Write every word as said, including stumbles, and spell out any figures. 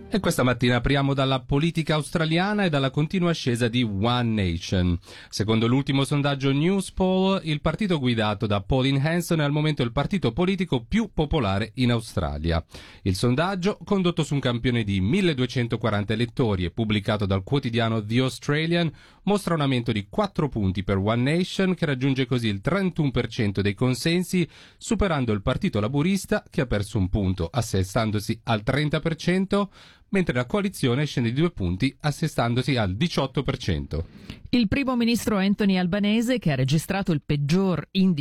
E questa mattina apriamo dalla politica australiana e dalla continua ascesa di One Nation. Secondo l'ultimo sondaggio Newspoll, il partito guidato da Pauline Hanson è al momento il partito politico più popolare in Australia. Il sondaggio, condotto su un campione di milleduecentoquaranta elettori e pubblicato dal quotidiano The Australian, mostra un aumento di quattro punti per One Nation, che raggiunge così il trentuno per cento dei consensi, superando il partito laburista, che ha perso un punto, assestandosi al trenta per cento, mentre la coalizione scende di due punti, assestandosi al diciotto per cento. Il primo ministro Anthony Albanese, che ha registrato il peggior indice